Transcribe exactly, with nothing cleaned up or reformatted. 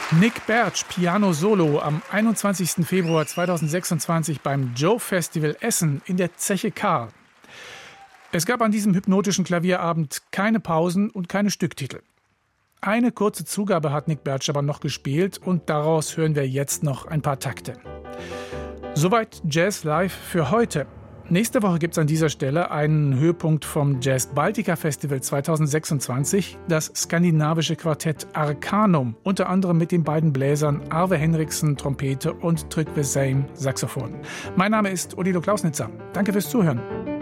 Nick Bertsch, Piano Solo am einundzwanzigsten Februar zweitausendsechsundzwanzig beim Joe Festival Essen in der Zeche Karl. Es gab an diesem hypnotischen Klavierabend keine Pausen und keine Stücktitel. Eine kurze Zugabe hat Nick Bertsch aber noch gespielt und daraus hören wir jetzt noch ein paar Takte. Soweit Jazz Live für heute. Nächste Woche gibt es an dieser Stelle einen Höhepunkt vom Jazz Baltica Festival zweitausendsechsundzwanzig, das skandinavische Quartett Arcanum, unter anderem mit den beiden Bläsern Arve Henriksen, Trompete und Trygve Seim, Saxophon. Mein Name ist Odilo Klausnitzer. Danke fürs Zuhören.